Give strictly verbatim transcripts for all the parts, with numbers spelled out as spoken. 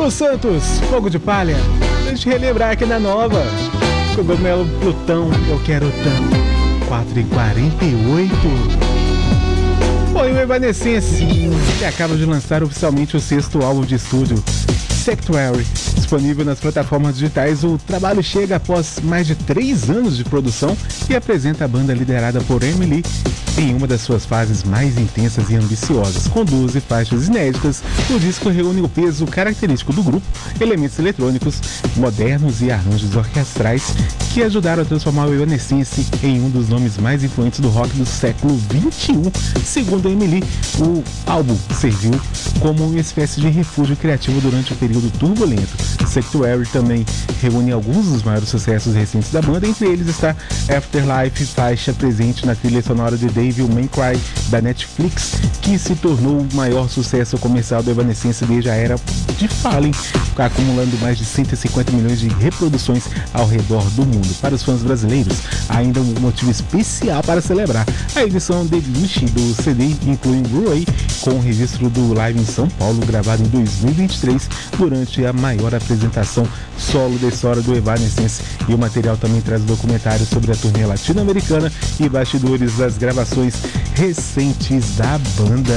Lu Santos, Fogo de Palha. Deixa eu relembrar aqui na nova. Cogumelo Plutão, eu quero tanto. quatro e quarenta e oito. Bom, e o Evanescence, que acaba de lançar oficialmente o sexto álbum de estúdio, Sanctuary, disponível nas plataformas digitais. O trabalho chega após mais de três anos de produção e apresenta a banda liderada por Emily em uma das suas fases mais intensas e ambiciosas. Com doze faixas inéditas, o disco reúne o peso característico do grupo, elementos eletrônicos modernos e arranjos orquestrais que ajudaram a transformar o Evanescence em um dos nomes mais influentes do rock do século vinte e um. Segundo a Emily, o álbum serviu como uma espécie de refúgio criativo durante o período turbulento. Sanctuary também reúne alguns dos maiores sucessos recentes da banda, entre eles está Afterlife, faixa presente na trilha sonora de Devil May Cry da Netflix, que se tornou o maior sucesso comercial do Evanescence desde a era de Fallen, acumulando mais de cento e cinquenta milhões de reproduções ao redor do mundo. Para os fãs brasileiros, ainda um motivo especial para celebrar. A edição Deluxe do C D inclui um Blu-ray com o registro do live em São Paulo, gravado em dois mil e vinte e três, durante a maior apresentação solo da história do Evanescence. E o material também traz documentários sobre a turnê latino-americana e bastidores das gravações recentes da banda.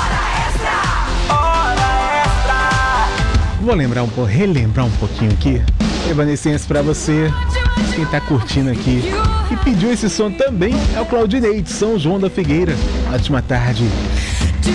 Vou lembrar um pouco, relembrar um pouquinho aqui. Evanescence pra você, quem tá curtindo aqui e pediu esse som também é o Claudinei de São João da Figueira. Ótima tarde.